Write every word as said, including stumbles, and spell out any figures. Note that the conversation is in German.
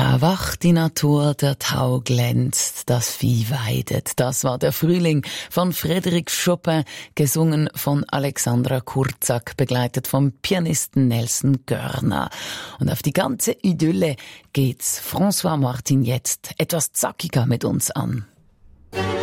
Erwacht die Natur, der Tau glänzt, das Vieh weidet. Das war der Frühling von Frédéric Chopin, gesungen von Alexandra Kurczak, begleitet vom Pianisten Nelson Görner. Und auf die ganze Idylle geht's François Martin jetzt etwas zackiger mit uns an.